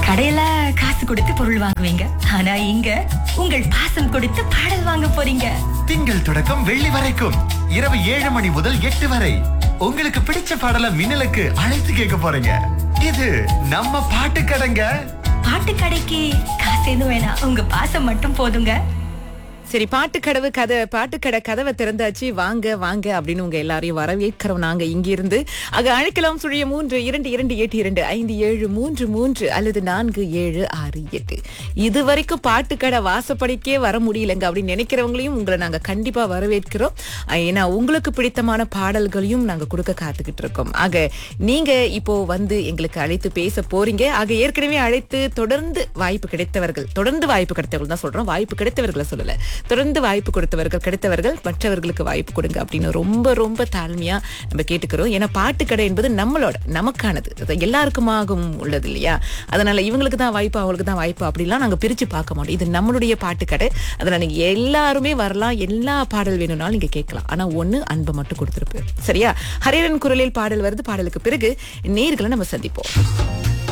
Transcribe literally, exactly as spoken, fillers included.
கடையில காசு கொடுத்து பொருள் வாங்குவீங்க, ஆனா இங்க உங்கள் பாசம் கொடுத்து பாடல் வாங்க போறீங்க. திங்கள் தொடக்கம் வெள்ளி வரைக்கும் இரவு ஏழு மணி முதல் எட்டு வரை உங்களுக்கு பிடிச்ச பாடலை மின்னலுக்கு அழைத்து கேட்க போறீங்க. இது நம்ம பாட்டு கடைங்க. பாட்டு கடைக்கு காசு எதுவும் வேணாம், உங்க பாசம் மட்டும் போதுங்க. சரி, பாட்டு கடவு கதை பாட்டு கடை கதவை திறந்தாச்சு. வாங்க வாங்க அப்படின்னு உங்க எல்லாரையும் வரவேற்கிறோம் நாங்க இங்கிருந்து. ஆக அழைக்கலாம் சுழிய மூன்று இரண்டு இரண்டு எட்டு இரண்டு ஐந்து ஏழு மூன்று மூன்று அல்லது நான்கு ஏழு ஆறு எட்டு. இது வரைக்கும் பாட்டு கடை வாசப்படிக்கே வர முடியலங்க அப்படின்னு நினைக்கிறவங்களையும் உங்களை நாங்க கண்டிப்பா வரவேற்கிறோம். ஏன்னா உங்களுக்கு பிடித்தமான பாடல்களையும் நாங்க கொடுக்க காத்துக்கிட்டு இருக்கோம். ஆக நீங்க இப்போ வந்து எங்களுக்கு அழைத்து பேச போறீங்க. ஆக ஏற்கனவே அழைத்து தொடர்ந்து வாய்ப்பு கிடைத்தவர்கள் தொடர்ந்து வாய்ப்பு கிடைத்தவர்கள் தான் சொல்றோம், வாய்ப்பு கிடைத்தவர்களை சொல்லல, தொடர்ந்து வாய்ப்பு கொடுத்தவர்கள் கிடைத்தவர்கள் மற்றவர்களுக்கு வாய்ப்பு கொடுங்க அப்படின்னு ரொம்ப ரொம்ப தாழ்மையா நம்ம கேட்டுக்கிறோம். ஏன்னா பாட்டுக்கடை என்பது நம்மளோட நமக்கானது, எல்லாருக்குமாகவும் உள்ளது இல்லையா? அதனால இவங்களுக்கு தான் வாய்ப்பு அவங்களுக்கு தான் வாய்ப்பு அப்படிலாம் நாங்க பிரிச்சு பார்க்க மாட்டோம். இது நம்மளுடைய பாட்டுக்கடை. அதனால நீங்க எல்லாருமே வரலாம், எல்லா பாடல் வேணும்னாலும் நீங்க கேட்கலாம். ஆனா ஒண்ணு, அன்பை மட்டும் கொடுத்துருப்பேன். சரியா? ஹரிரன் குரலில் பாடல் வருது. பாடலுக்கு பிறகு நேர்களை நம்ம சந்திப்போம்.